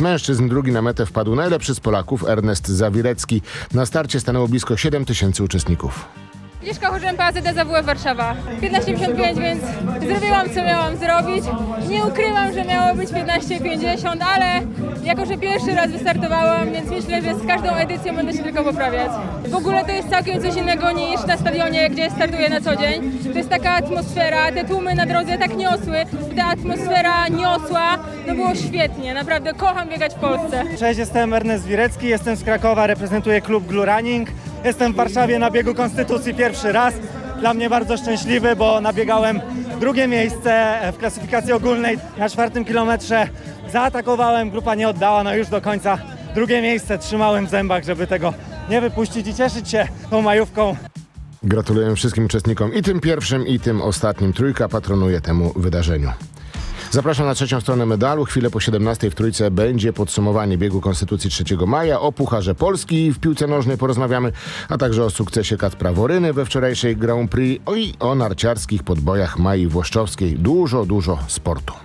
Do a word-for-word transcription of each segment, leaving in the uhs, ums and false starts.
mężczyzn drugi na metę wpadł najlepszy z Polaków Ernest Zawirecki. Na starcie stanęło blisko siedem tysięcy uczestników. Agnieszka Chorzępa, Z D Z W Warszawa. piętnaście pięćdziesiąt pięć, więc zrobiłam, co miałam zrobić. Nie ukrywam, że miało być piętnaście pięćdziesiąt, ale jako, że pierwszy raz wystartowałam, więc myślę, że z każdą edycją będę się tylko poprawiać. W ogóle to jest całkiem coś innego niż na stadionie, gdzie startuję na co dzień. To jest taka atmosfera, te tłumy na drodze tak niosły, ta atmosfera niosła, no było świetnie, naprawdę kocham biegać w Polsce. Cześć, jestem Ernest Wirecki, jestem z Krakowa, reprezentuję klub Glue Running. Jestem w Warszawie na biegu Konstytucji pierwszy raz. Dla mnie bardzo szczęśliwy, bo nabiegałem drugie miejsce w klasyfikacji ogólnej. Na czwartym kilometrze zaatakowałem, grupa nie oddała, no już do końca drugie miejsce trzymałem w zębach, żeby tego nie wypuścić i cieszyć się tą majówką. Gratuluję wszystkim uczestnikom, i tym pierwszym, i tym ostatnim. Trójka patronuje temu wydarzeniu. Zapraszam na trzecią stronę medalu. Chwilę po siedemnastej w Trójce będzie podsumowanie biegu Konstytucji trzeciego maja. O Pucharze Polski w piłce nożnej porozmawiamy, a także o sukcesie Kacpra Woryny we wczorajszej Grand Prix i o narciarskich podbojach Mai Włoszczowskiej. Dużo, dużo sportu.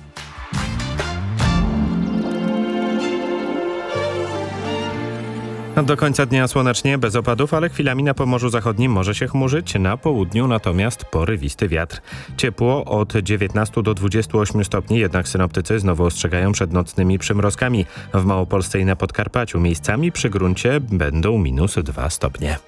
Do końca dnia słonecznie, bez opadów, ale chwilami na Pomorzu Zachodnim może się chmurzyć, na południu natomiast porywisty wiatr. Ciepło od dziewiętnastu do dwudziestu ośmiu stopni, jednak synoptycy znowu ostrzegają przed nocnymi przymrozkami. W Małopolsce i na Podkarpaciu miejscami przy gruncie będą minus dwa stopnie.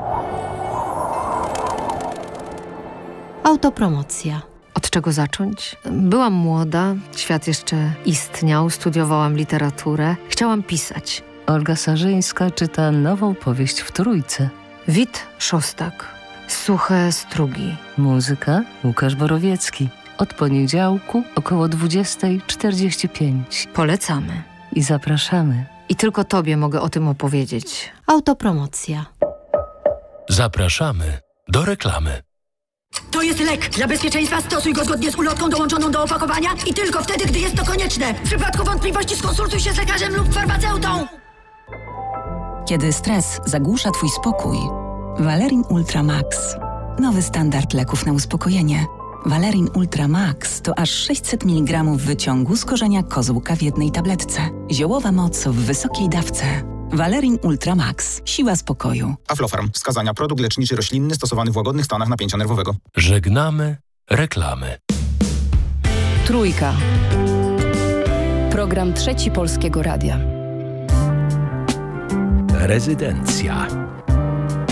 Autopromocja. Od czego zacząć? Byłam młoda, świat jeszcze istniał, studiowałam literaturę, chciałam pisać. Olga Sarzyńska czyta nową powieść w Trójce. Wit Szostak. Suche strugi. Muzyka Łukasz Borowiecki. Od poniedziałku około dwudziesta czterdzieści pięć. Polecamy. I zapraszamy. I tylko tobie mogę o tym opowiedzieć. Autopromocja. Zapraszamy do reklamy. To jest lek. Dla bezpieczeństwa stosuj go zgodnie z ulotką dołączoną do opakowania i tylko wtedy, gdy jest to konieczne. W przypadku wątpliwości skonsultuj się z lekarzem lub farmaceutą. Kiedy stres zagłusza twój spokój, Valerin Ultra Max. Nowy standard leków na uspokojenie. Valerin Ultra Max to aż sześćset miligramów wyciągu z korzenia kozłka w jednej tabletce. Ziołowa moc w wysokiej dawce. Valerin Ultra Max. Siła spokoju. Aflofarm. Wskazania. Produkt leczniczy roślinny stosowany w łagodnych stanach napięcia nerwowego. Żegnamy reklamy. Trójka. Program Trzeci Polskiego Radia. Rezydencja.